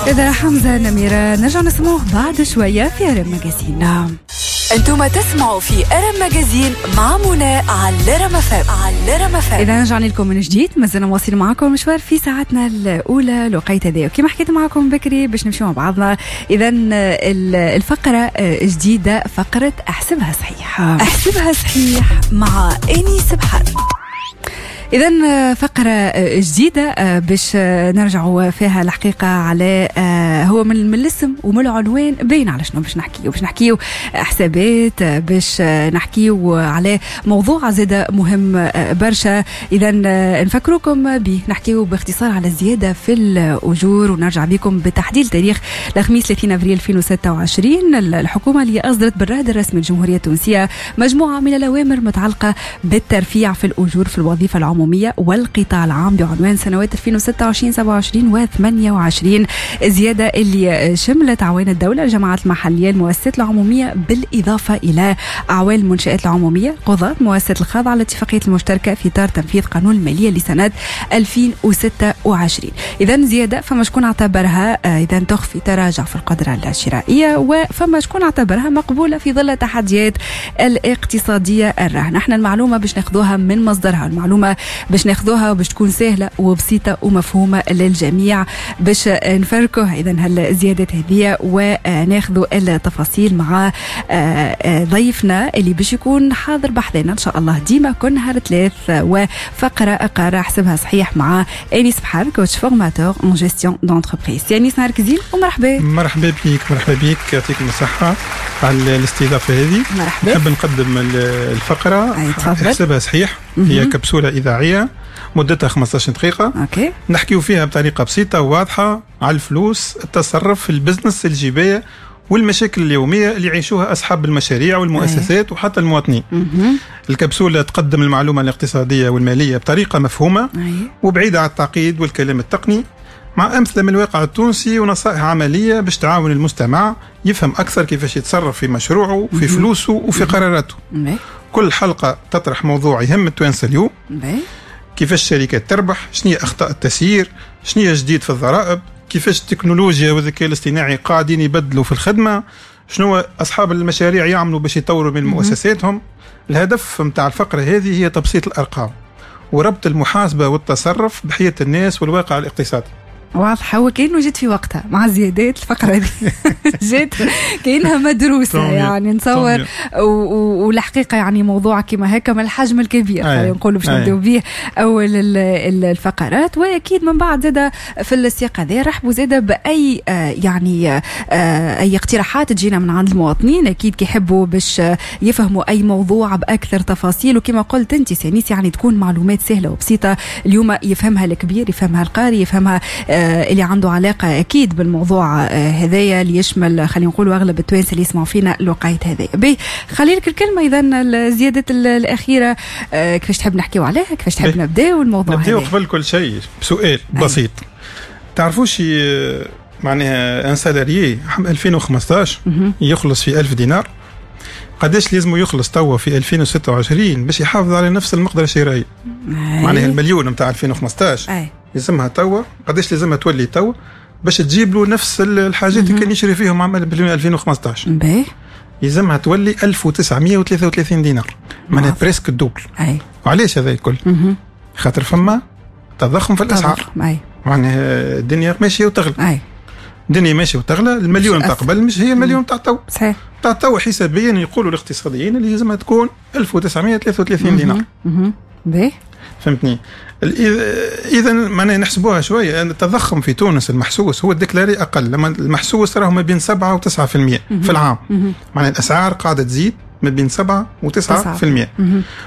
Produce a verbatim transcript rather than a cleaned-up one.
إذا حمزة نميرة نرجع نسمعه بعد شوية في أرم ماجازين. أنتم تسمعوا في أرم ماجازين مع منى على الرم فام على الرم فام. إذا رجعنا لكم من جديد مازلنا مواصلين معكم مشوار في ساعتنا الأولى لقيت هذه، وكما حكيت معكم بكري باش نمشي مع بعضنا. إذا الفقرة جديدة، فقرة أحسبها صحيح. أحسبها صحيح مع أنيس بحر. إذن فقرة جديدة باش نرجعوا فيها الحقيقة على هو من الاسم ومن العنوان باين على شنو باش نحكيو باش نحكيو حسابات، باش نحكيو على موضوع زادة مهم برشا. إذن نفكروكم به نحكيو باختصار على الزيادة في الأجور، ونرجع بكم بتحديد تاريخ الخميس ثلاثين أبريل ألفين وستة وعشرين. الحكومة اللي أصدرت بالرائد الرسمي الجمهورية التونسية مجموعة من الأوامر متعلقة بالترفيع في الأجور في الوظيفة العمومية والقطاع العام بعنوان سنوات ألفين وستة وعشرين سبعة وعشرين وثمانية وعشرين. زيادة اللي شملت أعوان الدولة، الجماعات المحلية، المؤسسات العمومية، بالإضافة إلى أعوان المنشآت العمومية، قضاة، مؤسسات الخاضعة للاتفاقية المشتركة في إطار تنفيذ قانون المالية لسنة ألفين وستة وعشرين. إذن زيادة فما شكون اعتبرها إذا تخفي تراجع في القدرة الشرائية، وفما شكون اعتبرها مقبولة في ظل التحديات الاقتصادية الراهنة. احنا المعلومة باش ناخذوها من مصدرها، المعلومة باش ناخذوها وباش تكون سهلة وبسيطة ومفهومة للجميع باش نفركه إذن هالزيادات هذه وناخذوا التفاصيل مع ضيفنا اللي باش يكون حاضر بحذنا إن شاء الله ديما كل نهار ثلاث، وفقرة أقرأ حسبها صحيح مع أنيس بحر، كوتش فورماتور ان جيستيون دونتربريز. أنيس نهارك زين ومرحبا. مرحبا بك مرحبا بك يعطيكم الصحة على الاستضافة هذه. مرحبا. نحب نقدم الفقرة حسبها صحيح. هي كبسولة إذاعية مدتها خمسة عشر دقيقة. أوكي. نحكيو فيها بطريقة بسيطة وواضحة على الفلوس، التصرف في البزنس، الجيبية والمشاكل اليومية اللي يعيشوها أصحاب المشاريع والمؤسسات أي. وحتى المواطنين. مه. الكبسولة تقدم المعلومة الاقتصادية والمالية بطريقة مفهومة أي. وبعيدة عن التعقيد والكلام التقني، مع أمثلة من الواقع التونسي ونصائح عملية باش تعاون المستمع يفهم أكثر كيفاش يتصرف في مشروعه، في فلوسه وفي قراراته. مه. كل حلقة تطرح موضوع يهم التوانسة اليوم. مه. كيفاش الشركات تربح، شنو هي أخطاء التسيير، شنو هي جديد في الضرائب، كيفاش التكنولوجيا والذكاء الاصطناعي قاعدين يبدلوا في الخدمة، شنو أصحاب المشاريع يعملوا باش يطوروا من مؤسساتهم. الهدف متاع الفقرة هذه هي تبسيط الأرقام وربط المحاسبة والتصرف بحياة الناس والواقع الاقتصادي. واضحة، وكأنه جيت في وقتها مع زيادات الفقرة دي جيت كأنها مدروسة يعني نصور، والحقيقة يعني موضوع كما هكا من الحجم الكبير خلينا نقول باش نبداو به أول الفقرات، وأكيد من بعد زادة في السياق هذا رحبوا زادة بأي يعني أي اقتراحات تجينا من عند المواطنين، أكيد كيحبوا باش يفهموا أي موضوع بأكثر تفاصيل، وكما قلت أنت سينيس يعني تكون معلومات سهلة وبسيطة اليوم يفهمها الكبير، يفهمها القاري، يفهمها اللي عنده علاقة أكيد بالموضوع هذايا اللي يشمل خلينا نقول أغلب التوانسة اللي يسمعوا فينا لقيت هذايا. بي خلي لك الكلمة إذا الزيادة الأخيرة كيفاش تحب نحكيو عليها، كيفاش تحب نبداو الموضوع هذا. نبداو قبل كل شيء بسؤال بسيط. أي. تعرفوش معناها ان سالاريي ألفين وخمسطاش يخلص في ألف دينار، قداش لازم يخلص توا في ألفين وستة وعشرين باش يحافظ على نفس المقدرة الشرائية؟ معناها المليون متاع ألفين وخمسطاش أي. لازمها توا قداش لازمها تولي توا باش تجيب له نفس الحاجات اللي كان يشري فيهم عام ألفين وخمسطاش. باهي. لازمها تولي ألف وتسعمية وثلاثة وثلاثين دينار، معناها بريسك الدوبل. اي. وعلاش هذا الكل؟ خاطر فما تضخم في الاسعار. اي. معناها الدنيا ماشيه وتغلى. اي. الدنيا ماشيه وتغلى، المليون تاع قبل مش هي المليون تاع تو. صحيح. تاع تو حسابيا يقولوا الاقتصاديين اللي لازمها تكون ألف وتسعمية وثلاثة وثلاثين دينار. اها. باهي. فهمتني؟ إذا معناها نحسبوها شوية، التضخم في تونس المحسوس هو الديكلاري أقل، لما المحسوس راه ما بين سبعة وتسعة في المية في العام. معناها الأسعار قاعدة تزيد ما بين سبعة وتسعة في المية.